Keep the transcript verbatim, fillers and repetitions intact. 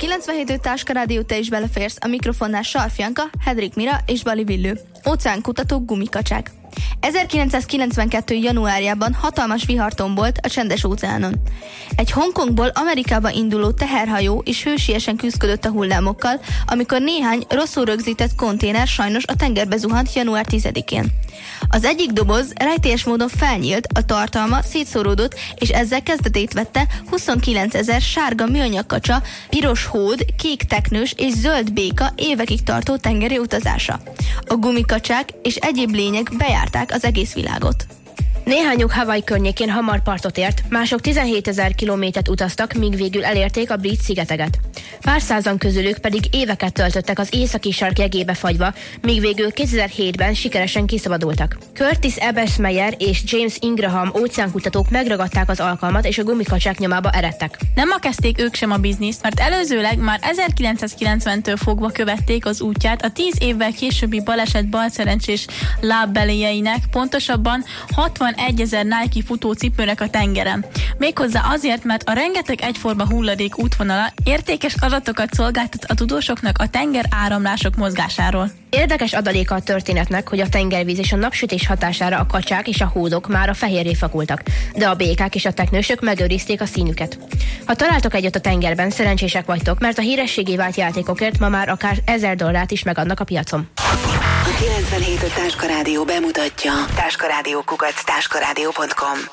kilencvenhét öt Táska Rádió, te is beleférsz, a mikrofonnál Sarf Janka, Hedrik Mira és Bali Villő. Óceánkutatók, gumikacsák. ezerkilencszázkilencvenkettő. januárjában hatalmas vihar tombolt a Csendes-óceánon. Egy Hongkongból Amerikába induló teherhajó is hősiesen küzdött a hullámokkal, amikor néhány rosszul rögzített konténer sajnos a tengerbe zuhant január tizedikén. Az egyik doboz rejtélyes módon felnyílt, a tartalma szétszóródott, és ezzel kezdetét vette huszonkilencezer sárga műanyag kacsa, piros hód, kék teknős és zöld béka évekig tartó tengeri utazása. A gumikacsák és egyéb lények bejárták az egész világot. Néhányuk Hawaii környékén hamar partot ért, mások tizenhétezer kilométert utaztak, míg végül elérték a brit szigeteket. Pár százan közülük pedig éveket töltöttek az északi sark jegébe fagyva, míg végül kétezer-hétben sikeresen kiszabadultak. Curtis Ebersmeyer és James Ingraham óceánkutatók megragadták az alkalmat, és a gumikacsák nyomába eredtek. Nem ma kezdték ők sem a bizniszt, mert előzőleg már ezerkilencszázkilencventől fogva követték az útját a tíz évvel későbbi baleset balszerencsés lábbeléjeinek, pontosabban hatvanegyezer Nike futócipőnek a tengeren. Méghozzá azért, mert a rengeteg egyforma hulladék útvonala értékes adatokat szolgáltat a tudósoknak a tenger áramlások mozgásáról. Érdekes adaléka a történetnek, hogy a tengervíz és a napsütés hatására a kacsák és a hódok már a fehérré fakultak, de a békák és a teknősök megőrizték a színüket. Ha találtok egyet a tengerben, szerencsések vagytok, mert a hírességé vált játékokért ma már akár ezer dollárt is megadnak a piacon. A kilencvenhét öt Táska Rádió bemutatja. Táska Rádió kukac táskarádió pont com